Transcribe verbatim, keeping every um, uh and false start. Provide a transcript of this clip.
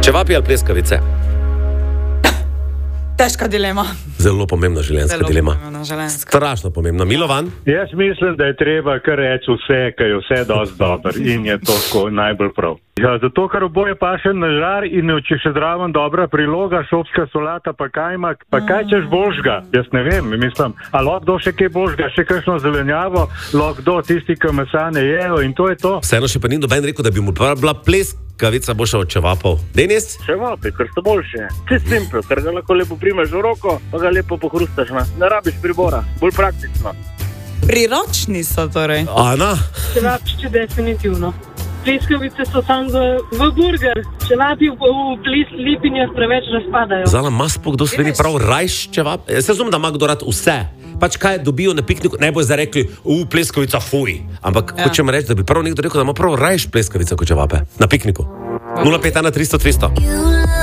Čevapi ali pleskavice? Težka dilema. Zelo pomembna življenjska Zelo dilema. pomembna ženska. Strašno pomembna. Milovan? Jaz mislim, da je treba kar reči vse, ker je vse dosti dobro in je to tako najbolj prav. Ja, zato, ker oboje paše na žar in če še zraven dobra priloga, šopska solata, pa kajmak, pa kaj češ božga? Jaz ne vem, mislim, a lahko kdo še kaj božga, še kakšno zelenjavo, lahko kdo tisti, ki mesa ne jejo in to je to. Vseeno še pa ni noben rekel, da bi mu bila pleskavica boljša od čevapov. Denis? Čevapi, ker so boljše. Vse simpel, ker ga lahko lepo primeš v roko, pa ga lepo pohrustaš. Ne, ne rabiš pribora, bolj praktično. Priročni so torej. Ana? Čevapčiči definitivno. Pleskavice so samo v burger. Čevapi v, v lipinjah preveč razpadajo. Zala, ima sploh kdo Sloveniji prav rajš čevap? Jaz razumem, da ima kdo rad vse. Pač kaj dobijo na pikniku, ne bo zdaj rekli, u, pleskavica, fuj. Ampak ja. Hočem reči, da bi prav nekdo rekel, da ima prav rajš pleskavica kot čevape. Na pikniku. nula pet ena tristo tristo.